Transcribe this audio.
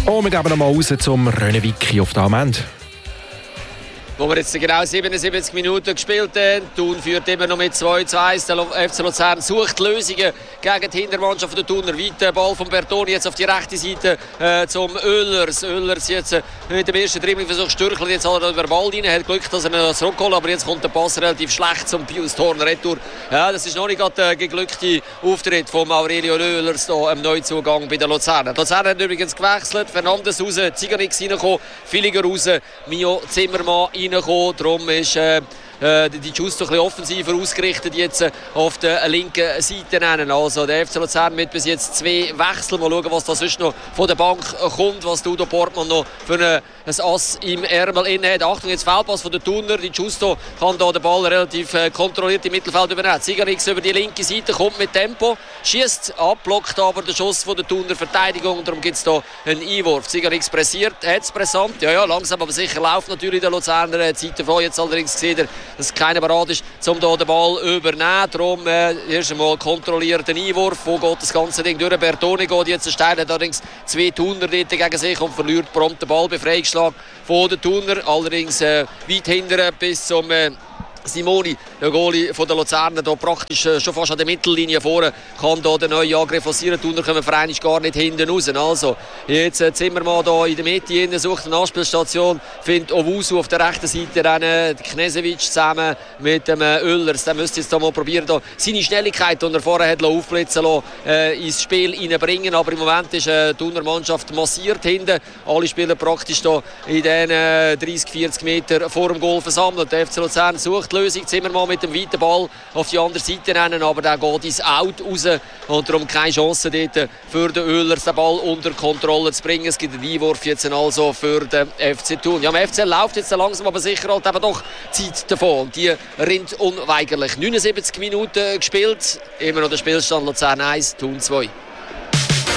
Und wir geben nochmal raus zum René Vicky auf der Amend. Wo wir jetzt genau 77 Minuten gespielt haben. Thun führt immer noch mit 2:1. Der FC Luzern sucht Lösungen gegen die Hintermannschaft der Thuner. Weiter Ball von Bertoni jetzt auf die rechte Seite zum Oehlers. Oehlers jetzt mit dem ersten Dribblingversuch stürchelt. Jetzt hat er den Ball rein. Er hat Glück, dass er ihn zurückholt. Aber jetzt kommt der Pass relativ schlecht zum Pius Thorn Retour. Ja, das ist noch nicht der geglückte Auftritt von Aurelio Oehlers hier im Neuzugang bei den Luzerner. Die Luzerner hat übrigens gewechselt. Fernandes raus, Ziganix reingekommen, Villiger raus, Mio Zimmermann reingekommen. Darum ist die Justo ein bisschen offensiver ausgerichtet jetzt auf der linken Seite. Also der FC Luzern mit bis jetzt 2 Wechseln. Mal schauen, was da sonst noch von der Bank kommt, was Udo Portmann noch für ein Ass im Ärmel inne hat. Achtung, jetzt Fehlpass von der Thuner. Die Justo kann da den Ball relativ kontrolliert im Mittelfeld übernehmen. Ziganix über die linke Seite, kommt mit Tempo, schießt ab, blockt aber den Schuss von der Thuner Verteidigung und darum gibt es da einen Einwurf. Ziganix pressiert, hat es brisant, ja, langsam aber sicher läuft natürlich der Luzerner Zeit davon. Jetzt allerdings gesehen, dass keiner bereit ist, um hier den Ball zu übernehmen. Darum erst einmal kontrollierten Einwurf. Wo geht das ganze Ding durch? Bertoni geht jetzt steil, hat allerdings 2 Thuner gegen sich und verliert prompt den Ball. Befreiungsschlag von den Thuner. Allerdings weit hinten bis zum Simoni, der Goalie von der Luzerner, hier praktisch schon fast an der Mittellinie vorne, kann hier den neuen Angriff forcieren. Thuner kommen vereinisch gar nicht hinten raus. Also, jetzt Zimmermann hier in der Mitte, sucht eine Anspielstation, findet Owusu auf der rechten Seite rennen, Knesevic zusammen mit dem Oehlers. Der müsste jetzt mal probieren, da seine Schnelligkeit, die er vorher hat aufblitzen lassen, ins Spiel hineinbringen. Aber im Moment ist die Thuner Mannschaft massiert hinten. Alle Spieler praktisch hier in den 30-40 Meter vor dem Goal versammelt. Der FC Luzern sucht Lösung. Zimmermann mit dem weiten Ball auf die andere Seite rennen, aber der geht ins Out raus und darum keine Chance dort für den Oehlers, den Ball unter Kontrolle zu bringen. Es gibt einen Einwurf jetzt also für den FC Thun. Ja, am FC läuft jetzt langsam aber sicher halt eben doch Zeit davon und die rinnt unweigerlich. 79 Minuten gespielt, immer noch der Spielstand Luzern 1, Thun 2.